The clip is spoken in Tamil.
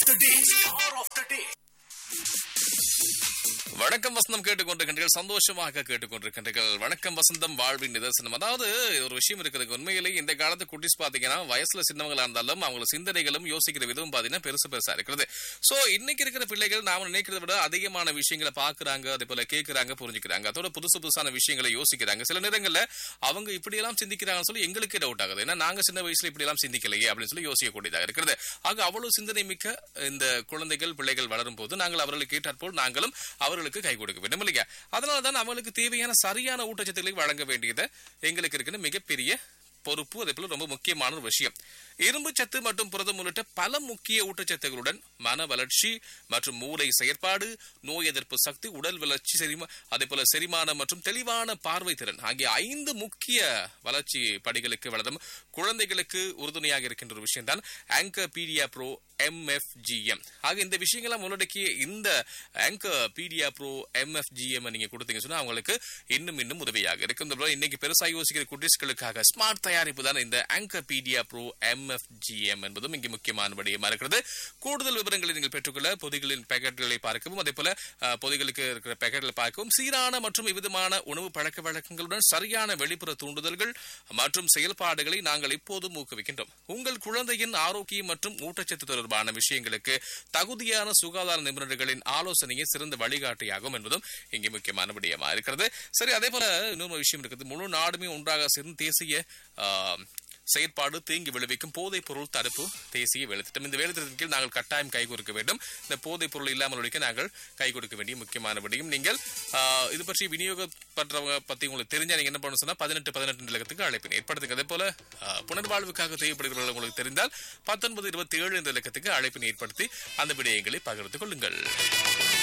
Star of the day. வணக்கம் வசந்தம் கேட்டுக்கொண்டிருக்கின்றீர்கள், சந்தோஷமாக கேட்டுக்கொண்டிருக்கின்றீர்கள். வணக்கம் வசந்தம் வாழ்வின் நிதர்சனம். அதாவது ஒரு விஷயம் இருக்குது, உண்மையிலேயே இந்த காலத்து குட்டிஸ் பாத்தீங்கன்னா வயசுல சின்னவங்களா இருந்தாலும் அவங்க சிந்தனைகளும் யோசிக்கிற விதம் பாத்தீங்கன்னா பெருசா இருக்கிறது. சோ இன்னைக்கு இருக்கிற பிள்ளைகள் நாம நினைக்கிறத விட அதிகமான விஷயங்களை பாக்குறாங்க, அதே போல கேட்கிறாங்க, புரிஞ்சுக்கிறாங்க, அதோட புதுசான விஷயங்களை யோசிக்கிறாங்க. சில நேரங்கள்ல அவங்க இப்படி எல்லாம் சிந்திக்கிறாங்கன்னு சொல்லி எங்களுக்கே டவுட் ஆகுது. ஏன்னா நாங்க சின்ன வயசுல இப்படி எல்லாம் சிந்திக்கலையே அப்படின்னு சொல்லி யோசிக்கக்கூடியதாக இருக்கிறது. ஆக அவ்வளவு சிந்தனை மிக்க இந்த குழந்தைகள் பிள்ளைகள் வளரும் போது நாங்கள் அவர்களுக்கு கேட்டாற்போல் நாங்களும் அவர்களுக்கு கை கொடுக்க வேண்டும் இல்லையா? அதனாலதான் அவங்களுக்கு தேவையான சரியான ஊட்டச்சத்துக்களை வழங்க வேண்டியது எங்களுக்கு இருக்கிற மிகப்பெரிய பொறுப்பு. அதே போல ரொம்ப முக்கியமான ஒரு விஷயம், இரும்பு சத்து மற்றும் புரதம் உள்ளிட்ட பல முக்கிய ஊட்டச்சத்துகளுடன் மன வளர்ச்சி மற்றும் மூளை செயற்பாடு, நோய் எதிர்ப்பு சக்தி, உடல் வளர்ச்சி, அதே போல செரிமானம் மற்றும் தெளிவான பார்வை திறன் ஆகிய 5 முக்கிய வளர்ச்சி படிகளுக்கு வளரும் குழந்தைகளுக்கு உறுதுணையாக இருக்கின்ற ஒரு விஷயம் தான் ஆங்கர் பீடியா ப்ரோ MFGM. ஆக இந்த விஷயங்கள்லாம் உள்ளடக்கிய இந்த ஆங்கர் பீடியா ப்ரோ MFGM நீங்க கொடுத்தீங்க சொன்னா அவங்களுக்கு இன்னும் உதவியாக இருக்கும். இன்னைக்கு பெருசா யோசிக்கிற குட்டீஸ்களுக்காக ஸ்மார்ட் தயாரிப்பு தான் இந்த ஆங்கர் பீடியா ப்ரோ MFGM என்பதும் இங்கு முக்கியமான விடயமா இருக்கிறது. கூடுதல் விவரங்களை நீங்கள் பெற்றுக்கொள்ள பொதிகளின் பேக்கெட்டுகளை பார்க்கவும், அதே போல பொதிகளுக்கு இருக்கிற பேக்கெட்டுகளை பார்க்கவும், சீரான மற்றும் விதமான உணவு பழக்க வழக்கங்களுடன் சரியான வெளிப்புற தூண்டுதல்கள் மற்றும் செயல்பாடுகளை நாங்கள் இப்போதும் ஊக்குவிக்கின்றோம். உங்கள் குழந்தையின் ஆரோக்கியம் மற்றும் ஊட்டச்சத்து தொடர்பான விஷயங்களுக்கு தகுதியான சுகாதார நிபுணர்களின் ஆலோசனையை சிறந்த வழிகாட்டியாகும் என்பதும் இங்கே முக்கியமான விடயமா இருக்கிறது. சரி, அதே போல இன்னொரு விஷயம் இருக்குது, முழு நாடுமே ஒன்றாக சேர்ந்து தேசிய செயற்பாடு தீங்கி விளைவிக்கும் போதைப் பொருள் தடுப்பு தேசிய வேலைத்திட்டம். இந்த வேலைத்திட்டத்தின் கீழ் நாங்கள் கட்டாயம் கை கொடுக்க வேண்டும். இந்த போதைப் பொருள் இல்லாமல் ஒழிக்க நாங்கள் கை கொடுக்க வேண்டிய முக்கியமான விடயம். நீங்கள் இது பற்றி விநியோகப்படுறவங்க பத்தி உங்களுக்கு தெரிஞ்சா நீங்க என்ன பண்ணணும் சொன்னா 18 இலக்கத்துக்கு அழைப்பினை ஏற்படுத்துங்க. அதே போல புனர்வாழ்வுக்காக தேவைப்படுகிறவர்கள் உங்களுக்கு தெரிந்தால் 1927 இலக்கத்துக்கு அழைப்பினை ஏற்படுத்தி அந்த விடயங்களை பகிர்ந்து கொள்ளுங்கள்.